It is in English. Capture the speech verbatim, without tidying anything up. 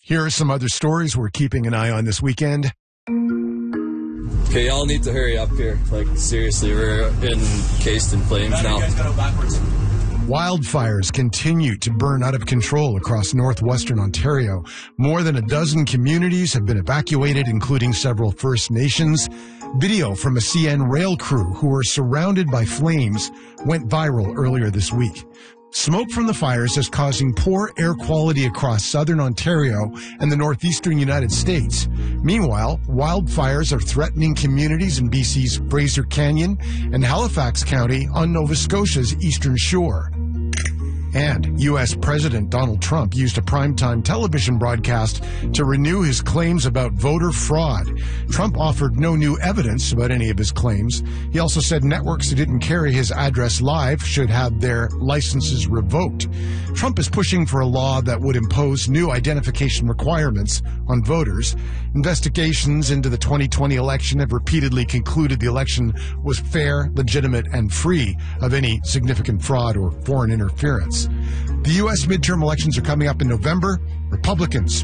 Here are some other stories we're keeping an eye on this weekend. Okay, y'all need to hurry up here. Like, seriously, we're encased in flames now. Wildfires continue to burn out of control across northwestern Ontario. More than a dozen communities have been evacuated, including several First Nations. Video from a C N rail crew who were surrounded by flames went viral earlier this week. Smoke from the fires is causing poor air quality across southern Ontario and the northeastern United States. Meanwhile, wildfires are threatening communities in B C's Fraser Canyon and Halifax County on Nova Scotia's eastern shore. And U S President Donald Trump used a primetime television broadcast to renew his claims about voter fraud. Trump offered no new evidence about any of his claims. He also said networks that didn't carry his address live should have their licenses revoked. Trump is pushing for a law that would impose new identification requirements on voters. Investigations into the twenty twenty election have repeatedly concluded the election was fair, legitimate, and free of any significant fraud or foreign interference. The U S midterm elections are coming up in November. Republicans